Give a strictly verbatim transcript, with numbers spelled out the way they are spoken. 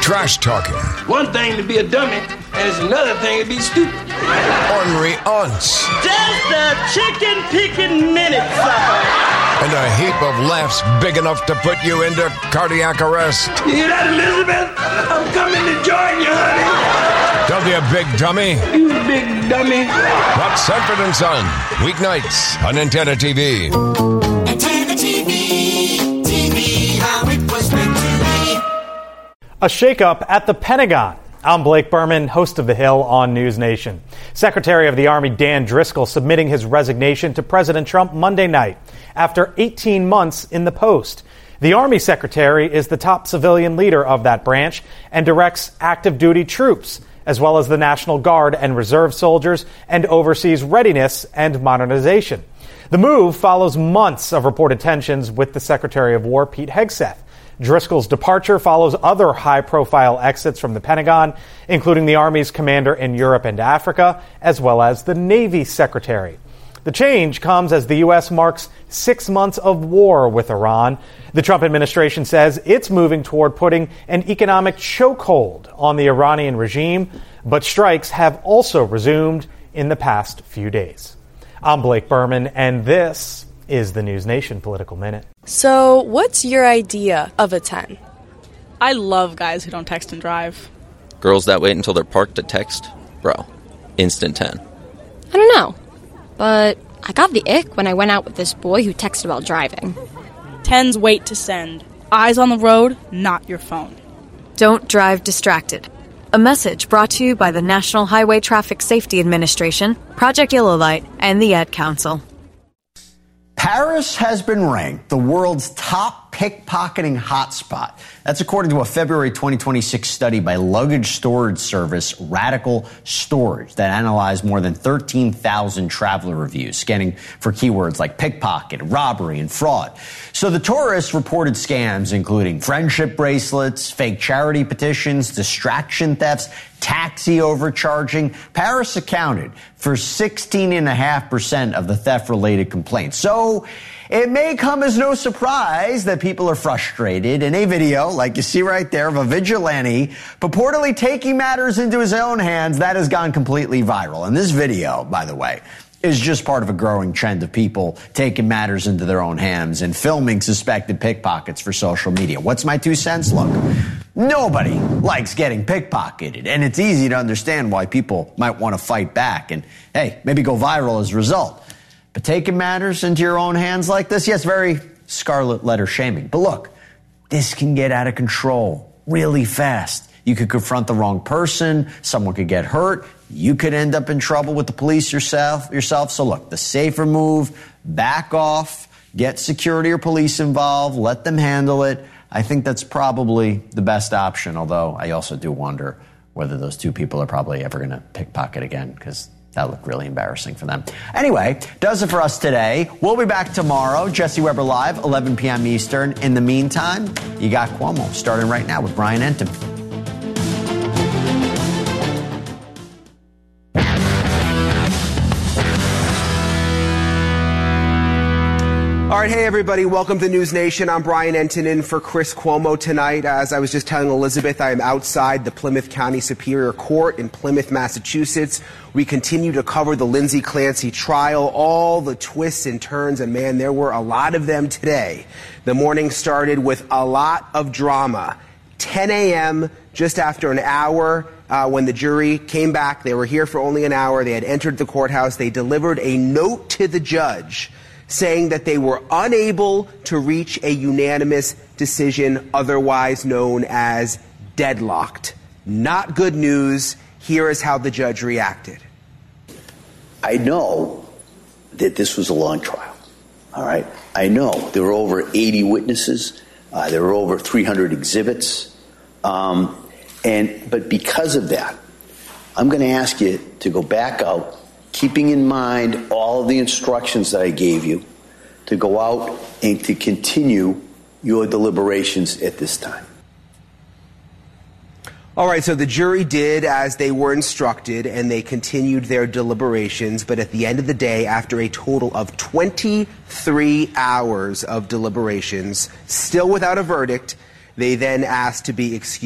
trash talking. One thing to be a dummy, and it's another thing to be stupid. Ornery aunts. Just a chicken picking minute, sucker. And a heap of laughs big enough to put you into cardiac arrest. You hear that, Elizabeth? I'm coming to join you, honey. Don't be a big dummy. You big dummy. Watch Sanford and Son, weeknights on Antenna T V. Antenna T V, T V, how it was meant to be. A shakeup at the Pentagon. I'm Blake Berman, host of The Hill on News Nation. Secretary of the Army Dan Driscoll submitting his resignation to President Trump Monday night after eighteen months in the post. The Army Secretary is the top civilian leader of that branch and directs active duty troops, as well as the National Guard and Reserve soldiers, and oversees readiness and modernization. The move follows months of reported tensions with the Secretary of War, Pete Hegseth. Driscoll's departure follows other high-profile exits from the Pentagon, including the Army's commander in Europe and Africa, as well as the Navy Secretary. The change comes as the U S marks six months of war with Iran. The Trump administration says it's moving toward putting an economic chokehold on the Iranian regime, but strikes have also resumed in the past few days. I'm Blake Berman, and this is the News Nation Political Minute. So, what's your idea of a ten? I love guys who don't text and drive. Girls that wait until they're parked to text? Bro, instant ten. I don't know, but I got the ick when I went out with this boy who texted about driving. Tens wait to send. Eyes on the road, not your phone. Don't drive distracted. A message brought to you by the National Highway Traffic Safety Administration, Project Yellow Light, and the Ad Council. Paris has been ranked the world's top pickpocketing hotspot. That's according to a February twenty twenty-six study by luggage storage service Radical Storage that analyzed more than thirteen thousand traveler reviews, scanning for keywords like pickpocket, robbery, and fraud. So the tourists reported scams including friendship bracelets, fake charity petitions, distraction thefts, taxi overcharging. Paris accounted for sixteen point five percent of the theft-related complaints. So it may come as no surprise that people are frustrated. In a video, like you see right there, of a vigilante purportedly taking matters into his own hands, that has gone completely viral. And this video, by the way, is just part of a growing trend of people taking matters into their own hands and filming suspected pickpockets for social media. What's my two cents? Look, nobody likes getting pickpocketed, and it's easy to understand why people might want to fight back and, hey, maybe go viral as a result. But taking matters into your own hands like this, yes, very scarlet letter shaming. But look, this can get out of control really fast. You could confront the wrong person, someone could get hurt, you could end up in trouble with the police yourself. yourself. So look, the safer move, back off, get security or police involved, let them handle it. I think that's probably the best option, although I also do wonder whether those two people are probably ever going to pickpocket again, because that looked really embarrassing for them. Anyway, does it for us today. We'll be back tomorrow. Jesse Weber Live, eleven p.m. Eastern. In the meantime, you got Cuomo starting right now with Brian Entin. All right, hey everybody, welcome to News Nation. I'm Brian Entin in for Chris Cuomo tonight. As I was just telling Elizabeth, I am outside the Plymouth County Superior Court in Plymouth, Massachusetts. We continue to cover the Lindsay Clancy trial, all the twists and turns, and man, there were a lot of them today. The morning started with a lot of drama. ten a.m., just after an hour, uh, when the jury came back, they were here for only an hour, they had entered the courthouse, they delivered a note to the judge saying that they were unable to reach a unanimous decision, otherwise known as deadlocked. Not good news. Here is how the judge reacted. I know that this was a long trial, all right? I know there were over eighty witnesses. Uh, there were over three hundred exhibits. Um, and but because of that, I'm going to ask you to go back out, keeping in mind all of the instructions that I gave you, to go out and to continue your deliberations at this time. All right, so the jury did as they were instructed, and they continued their deliberations. But at the end of the day, after a total of twenty-three hours of deliberations, still without a verdict, they then asked to be excused.